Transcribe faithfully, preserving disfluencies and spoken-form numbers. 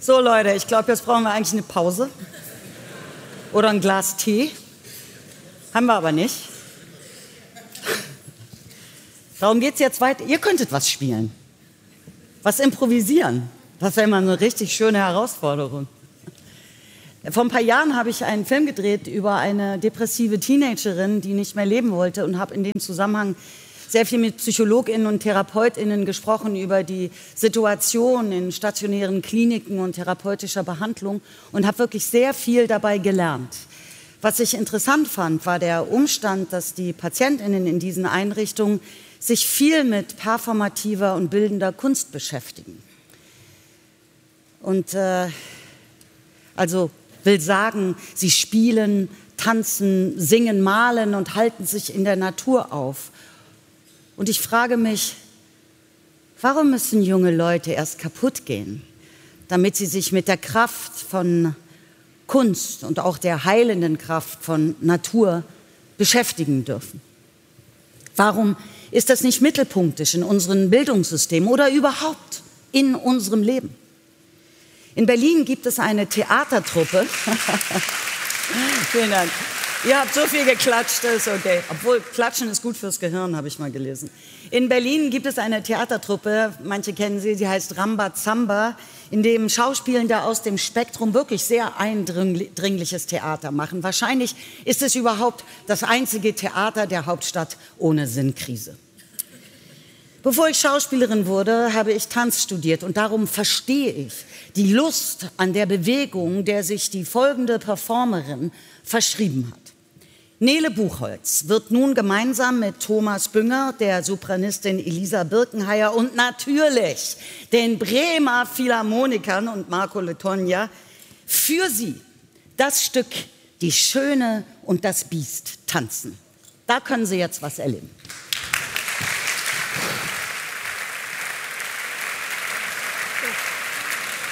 So Leute, ich glaube, jetzt brauchen wir eigentlich eine Pause. Oder ein Glas Tee. Haben wir aber nicht. Darum geht es jetzt weiter. Ihr könntet was spielen. Was improvisieren. Das wäre mal eine richtig schöne Herausforderung. Vor ein paar Jahren habe ich einen Film gedreht über eine depressive Teenagerin, die nicht mehr leben wollte, und habe in dem Zusammenhang sehr viel mit PsychologInnen und TherapeutInnen gesprochen über die Situation in stationären Kliniken und therapeutischer Behandlung und habe wirklich sehr viel dabei gelernt. Was ich interessant fand, war der Umstand, dass die PatientInnen in diesen Einrichtungen sich viel mit performativer und bildender Kunst beschäftigen. Und äh, also will sagen, sie spielen, tanzen, singen, malen und halten sich in der Natur auf. Und ich frage mich, warum müssen junge Leute erst kaputt gehen, damit sie sich mit der Kraft von Kunst und auch der heilenden Kraft von Natur beschäftigen dürfen? Warum ist das nicht mittelpunktisch in unserem Bildungssystem oder überhaupt in unserem Leben? In Berlin gibt es eine Theatertruppe. Vielen Dank. Ihr habt so viel geklatscht, das ist okay. Obwohl, Klatschen ist gut fürs Gehirn, habe ich mal gelesen. In Berlin gibt es eine Theatertruppe, manche kennen sie, sie heißt Rambazamba, in dem Schauspielende aus dem Spektrum wirklich sehr eindringliches Theater machen. Wahrscheinlich ist es überhaupt das einzige Theater der Hauptstadt ohne Sinnkrise. Bevor ich Schauspielerin wurde, habe ich Tanz studiert und darum verstehe ich die Lust an der Bewegung, der sich die folgende Performerin verschrieben hat. Nele Buchholz wird nun gemeinsam mit Thomas Bünger, der Sopranistin Elisa Birkenheier und natürlich den Bremer Philharmonikern und Marco Letogna für sie das Stück Die Schöne und das Biest tanzen. Da können Sie jetzt was erleben.